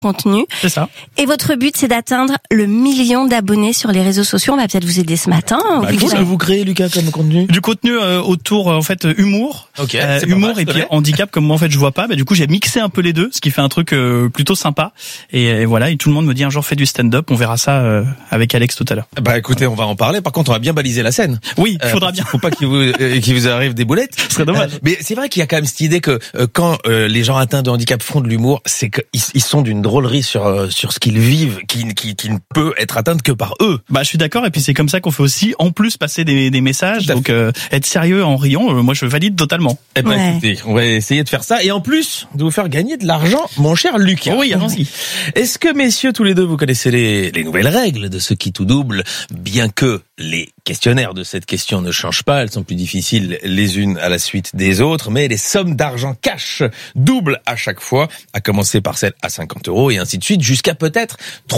contenu. C'est ça. Et votre but, c'est d'atteindre le 1 million d'abonnés sur les réseaux sociaux. On va peut-être vous aider ce matin. Qu'est-ce que vous créez, Lucas, comme contenu? Du contenu autour, en fait, humour. Ok. Humour et puis handicap, comme moi, en fait, je vois pas. Du coup, j'ai mixé un peu les deux, ce qui fait un truc plutôt sympa. Et voilà, et tout le monde me dit un jour, fais du stand-up. On verra ça avec Alex tout à l'heure. Écoutez, on va en parler. Par contre, on va bien baliser la scène. Oui, faudra bien. Faut pas qu'il vous arrive des boulettes. Ce serait dommage. Mais c'est vrai qu'il y a quand même cette idée que quand les gens atteints de handicap font de l'humour, c'est qu'ils sont d'une drôlerie sur ce qu'ils vivent, qui ne peut être atteinte que par eux. Je suis d'accord. Et puis c'est comme ça qu'on fait aussi, en plus, passer des messages. Donc être sérieux en riant, moi je valide totalement. Écoutez, on va essayer de faire ça. Et en plus, de vous faire gagner de l'argent, mon cher Lucas. Oui, allons-y. Est-ce que, messieurs, tous les deux, vous connaissez les nouvelles règles de ce qui tout double, bien que les questionnaires de cette question ne changent pas, elles sont plus difficiles les unes à la suite des autres, mais les sommes d'argent cash doublent à chaque fois, à commencer par celle à 50 € et ainsi de suite, jusqu'à peut-être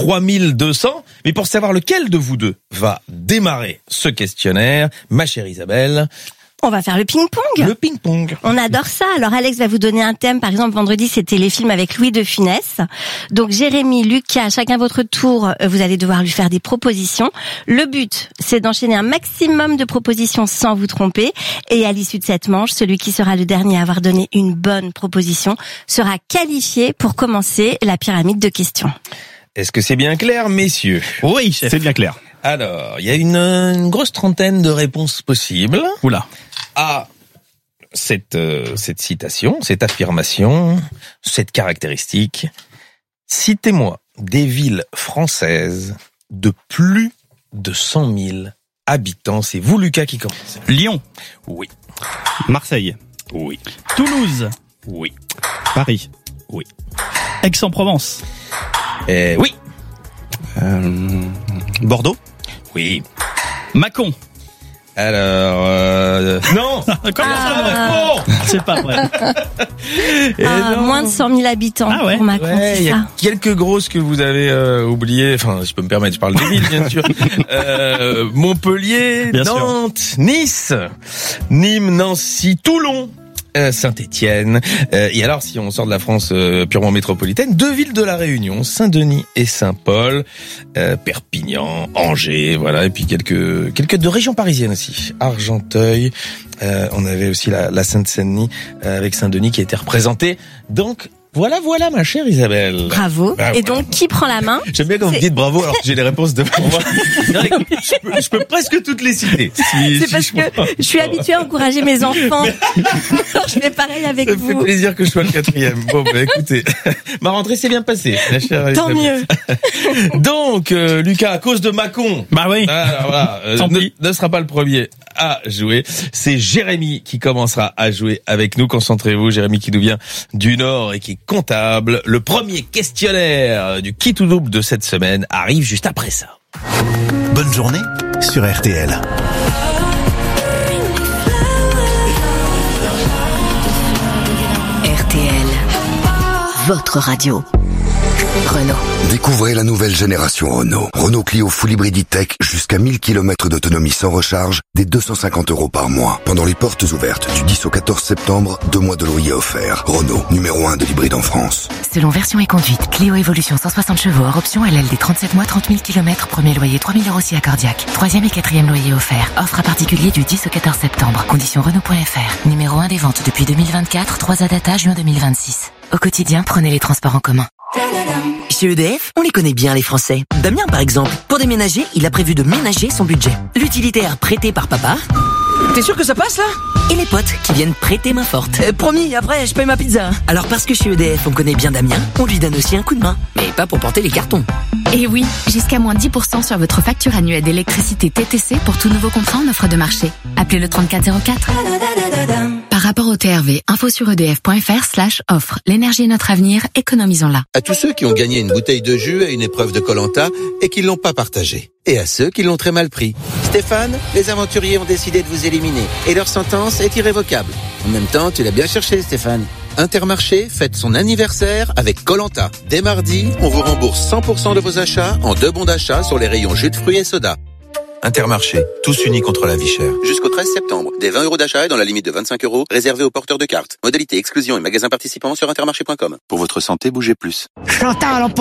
3200. Mais pour savoir lequel de vous deux va démarrer ce questionnaire, ma chère Isabelle... On va faire le ping-pong. Le ping-pong. On adore ça. Alors Alex va vous donner un thème. Par exemple, vendredi, c'était les films avec Louis de Funès. Donc Jérémy, Lucas, chacun votre tour, vous allez devoir lui faire des propositions. Le but, c'est d'enchaîner un maximum de propositions sans vous tromper. Et à l'issue de cette manche, celui qui sera le dernier à avoir donné une bonne proposition sera qualifié pour commencer la pyramide de questions. Est-ce que c'est bien clair, messieurs? Oui, chef. C'est bien clair. Alors, il y a une grosse trentaine de réponses possibles. Oula. À cette citation, cette affirmation, cette caractéristique. Citez-moi des villes françaises de plus de 100 000 habitants. C'est vous, Lucas, qui commence. Lyon. Oui. Marseille. Oui. Toulouse. Oui. Paris. Oui. Aix-en-Provence. Oui. Bordeaux. Oui. Mâcon. Alors, non. Comment ça, Mâcon? C'est pas vrai. Moins de 100 000 habitants pour Mâcon, il c'est y a ça. quelques grosses que vous avez oubliées. Enfin, si je peux me permettre, je parle des villes, bien sûr. Montpellier, bien Nantes, sûr. Nice, Nîmes, Nancy, Toulon. Saint-Étienne. Et alors, si on sort de la France purement métropolitaine, 2 villes de la Réunion, Saint-Denis et Saint-Paul, Perpignan, Angers, voilà, et puis quelques de régions parisiennes aussi, Argenteuil. On avait aussi la Seine-Saint-Denis avec Saint-Denis qui a été représentée. Donc voilà, ma chère Isabelle. Bravo. Et donc, qui prend la main? J'aime bien quand vous dites bravo alors que j'ai les réponses devant moi. Je peux presque toutes les citer. C'est parce que je suis habituée à encourager mes enfants. Je fais pareil avec vous. Ça me fait plaisir que je sois le 4e. Bon, écoutez, ma rentrée s'est bien passée, la chère Tant Isabelle. mieux. Donc, Lucas, à cause de Mâcon. Oui. Alors, voilà, ne sera pas le premier à jouer. C'est Jérémy qui commencera à jouer avec nous. Concentrez-vous, Jérémy qui nous vient du Nord et qui est comptable. Le premier questionnaire du qui tout double de cette semaine arrive juste après ça. Bonne journée sur RTL. RTL, votre radio. Renault. Découvrez la nouvelle génération Renault. Renault Clio Full Hybrid E-Tech, jusqu'à 1000 km d'autonomie sans recharge, dès 250 € par mois. Pendant les portes ouvertes du 10 au 14 septembre, 2 mois de loyer offerts. Renault, numéro 1 de l'hybride en France. Selon version et conduite, Clio Evolution 160 chevaux, hors option LLD 37 mois, 30 000 km, premier loyer 3 000 € si accordiaque. 3e et 4e loyer offert. Offre à particulier du 10 au 14 septembre. Conditions Renault.fr. Numéro 1 des ventes depuis 2024, 3 data juin 2026. Au quotidien, prenez les transports en commun. Chez EDF, on les connaît bien les Français. Damien par exemple, pour déménager, il a prévu de ménager son budget. L'utilitaire prêté par papa. T'es sûr que ça passe là? Et les potes qui viennent prêter main forte. Promis, après je paye ma pizza. Alors parce que chez EDF on connaît bien Damien, on lui donne aussi un coup de main. Mais pas pour porter les cartons. Et oui, jusqu'à moins 10% sur votre facture annuelle d'électricité TTC pour tout nouveau contrat en offre de marché. Appelez le 3404. Par rapport au TRV, info sur edf.fr/offre. L'énergie est notre avenir, économisons-la. À tous ceux qui ont gagné une bouteille de jus à une épreuve de Koh-Lanta et qui l'ont pas partagée. Et à ceux qui l'ont très mal pris. Stéphane, les aventuriers ont décidé de vous éliminer et leur sentence est irrévocable. En même temps, tu l'as bien cherché, Stéphane. Intermarché fête son anniversaire avec Koh-Lanta. Dès mardi, on vous rembourse 100% de vos achats en 2 bons d'achat sur les rayons jus de fruits et soda. Intermarché, tous unis contre la vie chère. Jusqu'au 13 septembre, des 20 € d'achat et dans la limite de 25 € réservés aux porteurs de cartes. Modalité exclusion et magasins participants sur intermarché.com. Pour votre santé, bougez plus. Chantal,